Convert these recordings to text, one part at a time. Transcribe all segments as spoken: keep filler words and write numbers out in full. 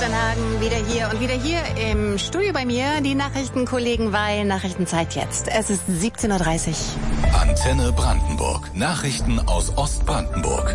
Sternhagen wieder hier und wieder hier im Studio bei mir. Die Nachrichtenkollegen Weil, Nachrichtenzeit jetzt. Es ist siebzehn Uhr dreißig. Antenne Brandenburg. Nachrichten aus Ostbrandenburg.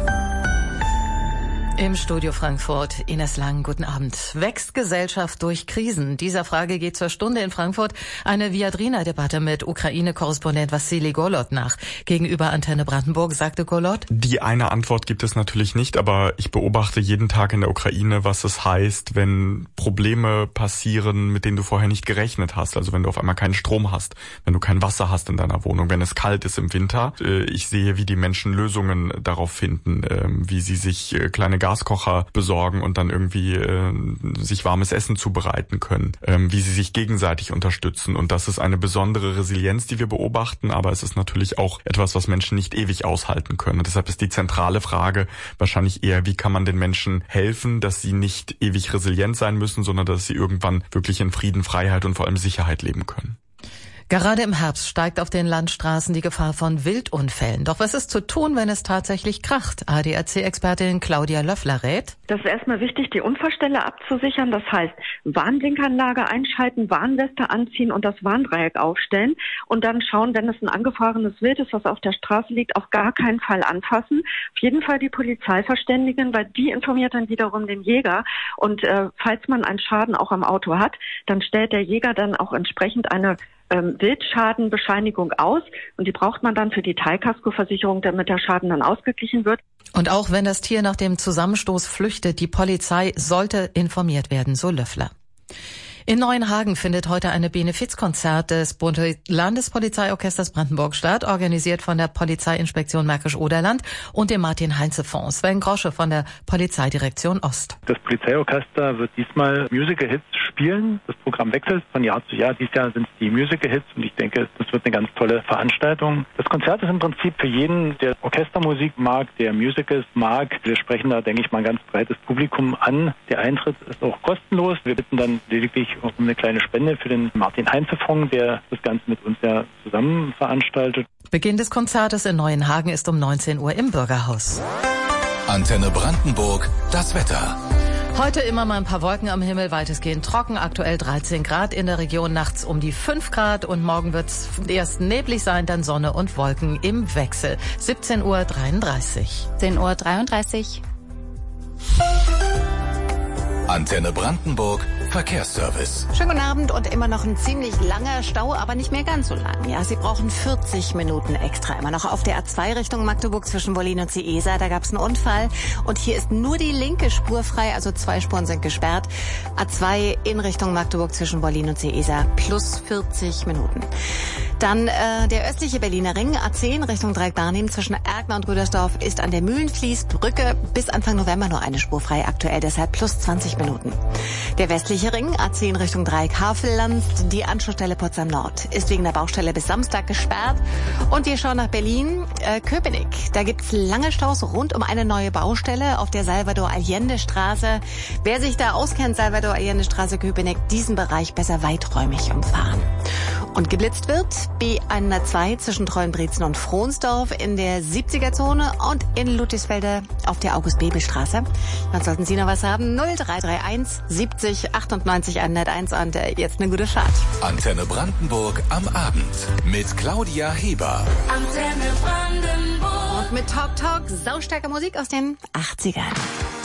Im Studio Frankfurt, Ines Lang, guten Abend. Wächst Gesellschaft durch Krisen? Dieser Frage geht zur Stunde in Frankfurt eine Viadrina-Debatte mit Ukraine-Korrespondent Wassili Golod nach. Gegenüber Antenne Brandenburg sagte Golod: Die eine Antwort gibt es natürlich nicht, aber ich beobachte jeden Tag in der Ukraine, was es heißt, wenn Probleme passieren, mit denen du vorher nicht gerechnet hast. Also wenn du auf einmal keinen Strom hast, wenn du kein Wasser hast in deiner Wohnung, wenn es kalt ist im Winter. Ich sehe, wie die Menschen Lösungen darauf finden, wie sie sich kleine Gaskocher besorgen und dann irgendwie äh, sich warmes Essen zubereiten können, ähm, wie sie sich gegenseitig unterstützen. Und das ist eine besondere Resilienz, die wir beobachten, aber es ist natürlich auch etwas, was Menschen nicht ewig aushalten können. Und deshalb ist die zentrale Frage wahrscheinlich eher, wie kann man den Menschen helfen, dass sie nicht ewig resilient sein müssen, sondern dass sie irgendwann wirklich in Frieden, Freiheit und vor allem Sicherheit leben können. Gerade im Herbst steigt auf den Landstraßen die Gefahr von Wildunfällen. Doch was ist zu tun, wenn es tatsächlich kracht? A D A C-Expertin Claudia Löffler rät: Das ist erstmal wichtig, die Unfallstelle abzusichern. Das heißt, Warnblinkanlage einschalten, Warnweste anziehen und das Warndreieck aufstellen. Und dann schauen, wenn es ein angefahrenes Wild ist, was auf der Straße liegt, auf gar keinen Fall anfassen. Auf jeden Fall die Polizei verständigen, weil die informiert dann wiederum den Jäger. Und äh, falls man einen Schaden auch am Auto hat, dann stellt der Jäger dann auch entsprechend eine Ähm, Wildschadenbescheinigung aus und die braucht man dann für die Teilkaskoversicherung, damit der Schaden dann ausgeglichen wird. Und auch wenn das Tier nach dem Zusammenstoß flüchtet, die Polizei sollte informiert werden, so Löffler. In Neuenhagen findet heute eine Benefizkonzert des Landespolizeiorchesters Brandenburg statt, organisiert von der Polizeiinspektion Märkisch-Oderland und dem Martin-Heinze-Fonds. Sven Grosche von der Polizeidirektion Ost. Das Polizeiorchester wird diesmal Musical-Hits spielen. Das Programm wechselt von Jahr zu Jahr. Dieses Jahr sind es die Musical-Hits und ich denke, das wird eine ganz tolle Veranstaltung. Das Konzert ist im Prinzip für jeden, der Orchestermusik mag, der Musicals mag. Wir sprechen da, denke ich mal, ein ganz breites Publikum an. Der Eintritt ist auch kostenlos. Wir bitten dann lediglich um eine kleine Spende für den Martin-Heinze-Fonds, der das Ganze mit uns ja zusammen veranstaltet. Beginn des Konzertes in Neuenhagen ist um neunzehn Uhr im Bürgerhaus. Antenne Brandenburg, das Wetter. Heute immer mal ein paar Wolken am Himmel, weitestgehend trocken, aktuell dreizehn Grad in der Region, nachts um die fünf Grad und morgen wird es erst neblig sein, dann Sonne und Wolken im Wechsel. siebzehn Uhr dreiunddreißig. zehn Uhr dreiunddreißig. Antenne Brandenburg, Verkehrsservice. Schönen guten Abend und immer noch ein ziemlich langer Stau, aber nicht mehr ganz so lang. Ja, Sie brauchen vierzig Minuten extra. Immer noch auf der A zwei Richtung Magdeburg zwischen Wollin und Ciesa. Da gab es einen Unfall und hier ist nur die linke Spur frei, also zwei Spuren sind gesperrt. A zwei in Richtung Magdeburg zwischen Wollin und Ciesa plus vierzig Minuten. Dann äh, der östliche Berliner Ring, A zehn Richtung Dreieck-Barnim zwischen Erkner und Rüdersdorf ist an der Mühlenfließbrücke bis Anfang November nur eine Spur frei, aktuell deshalb plus zwanzig Minuten. Der westliche Ring, A zehn Richtung Dreieck-Havelland, die Anschlussstelle Potsdam Nord, ist wegen der Baustelle bis Samstag gesperrt. Und wir schauen nach Berlin, äh, Köpenick. Da gibt's lange Staus rund um eine neue Baustelle auf der Salvador-Allende-Straße. Wer sich da auskennt, Salvador-Allende-Straße, Köpenick, diesen Bereich besser weiträumig umfahren. Und geblitzt wird B hundertzwei zwischen Treuenbrietzen und Frohnsdorf in der siebziger-Zone und in Ludwigsfelde auf der August-Bebel-Straße. Dann sollten Sie noch was haben. null drei drei eins siebzig achtundneunzig hunderteins und äh, jetzt eine gute Fahrt. Antenne Brandenburg am Abend mit Claudia Heber. Antenne Brandenburg. Und mit Talk Talk saustarker Musik aus den achtzigern.